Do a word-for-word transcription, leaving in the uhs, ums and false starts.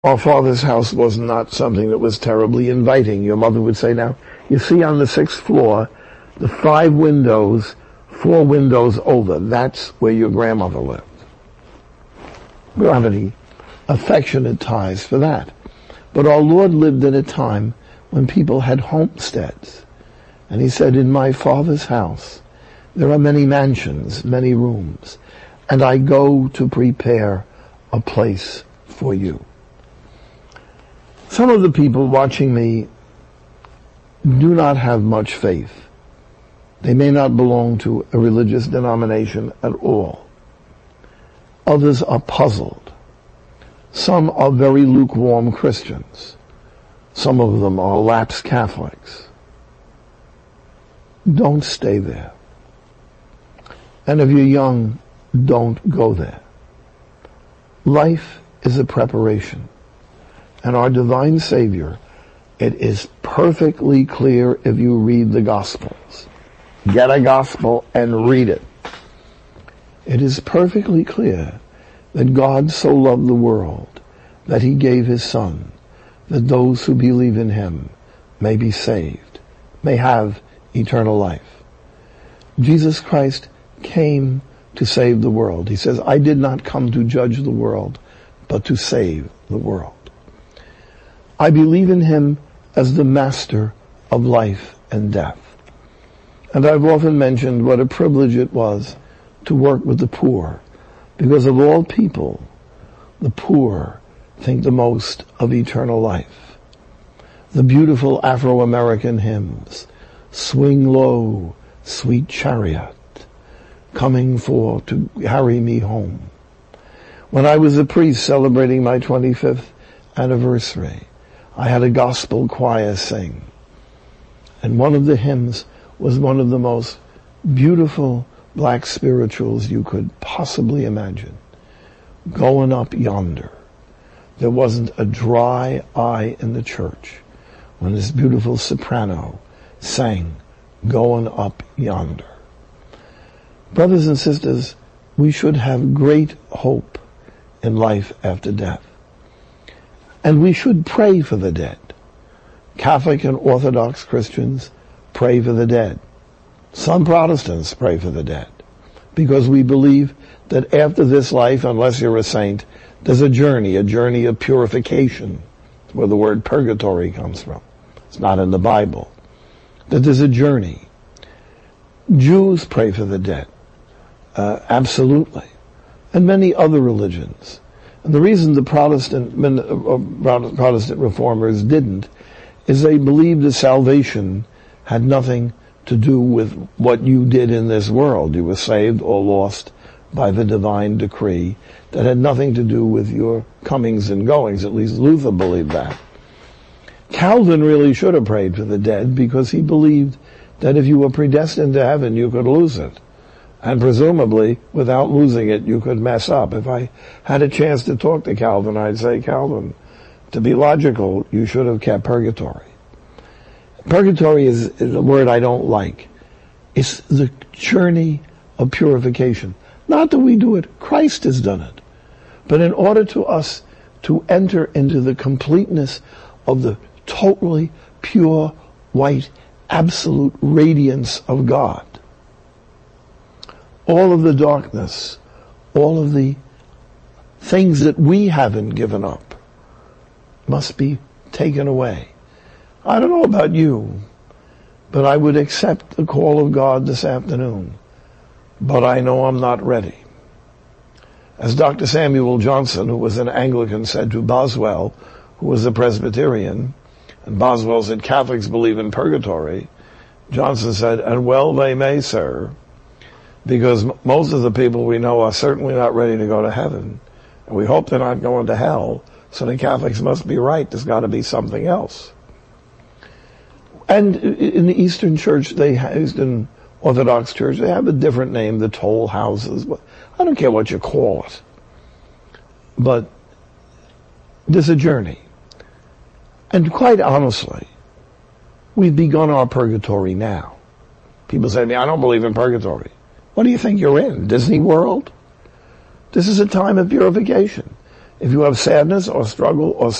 Our father's house was not something that was terribly inviting. Your mother would say, now, you see on the sixth floor, the five windows, four windows over. That's where your grandmother lived. We don't have any affectionate ties for that. But our Lord lived in a time when people had homesteads. And he said, in my father's house, there are many mansions, many rooms, and I go to prepare a place for you. Some of the people watching me do not have much faith. They may not belong to a religious denomination at all. Others are puzzled. Some are very lukewarm Christians. Some of them are lapsed Catholics. Don't stay there. And if you're young, don't go there. Life is a preparation. And our divine Savior, it is perfectly clear if you read the Gospels. Get a Gospel and read it. It is perfectly clear that God so loved the world that he gave his Son, that those who believe in him may be saved, may have eternal life. Jesus Christ came to save the world. He says, I did not come to judge the world, but to save the world. I believe in him as the master of life and death. And I've often mentioned what a privilege it was to work with the poor, because of all people, the poor think the most of eternal life. The beautiful Afro-American hymns, Swing Low, Sweet Chariot, coming for to carry me home. When I was a priest celebrating my twenty-fifth anniversary, I had a gospel choir sing. And one of the hymns was one of the most beautiful black spirituals you could possibly imagine. Going Up Yonder. There wasn't a dry eye in the church when this beautiful soprano sang Going Up Yonder. Brothers and sisters, we should have great hope in life after death. And we should pray for the dead. Catholic and Orthodox Christians pray for the dead. Some Protestants pray for the dead, because we believe that after this life, unless you're a saint, there's a journey, a journey of purification, where the word purgatory comes from. It's not in the Bible. That there's a journey. Jews pray for the dead. Uh, absolutely. And many other religions. And the reason the Protestant, Protestant reformers didn't is they believed that salvation had nothing to do with what you did in this world. You were saved or lost by the divine decree that had nothing to do with your comings and goings. At least Luther believed that. Calvin really should have prayed for the dead, because he believed that if you were predestined to heaven, you could lose it. And presumably, without losing it, you could mess up. If I had a chance to talk to Calvin, I'd say, Calvin, to be logical, you should have kept purgatory. Purgatory is, is a word I don't like. It's the journey of purification. Not that we do it, Christ has done it. But in order to us to enter into the completeness of the totally pure, white, absolute radiance of God, all of the darkness, all of the things that we haven't given up must be taken away. I don't know about you, but I would accept the call of God this afternoon, but I know I'm not ready. As Doctor Samuel Johnson, who was an Anglican, said to Boswell, who was a Presbyterian, and Boswell said Catholics believe in purgatory, Johnson said, and well they may, sir, because most of the people we know are certainly not ready to go to heaven. And we hope they're not going to hell. So the Catholics must be right. There's got to be something else. And in the Eastern Church, they Eastern Orthodox Church, they have a different name, the toll houses. I don't care what you call it. But there's a journey. And quite honestly, we've begun our purgatory now. People say to me, I don't believe in purgatory. What do you think you're in? Disney World? This is a time of purification. If you have sadness or struggle or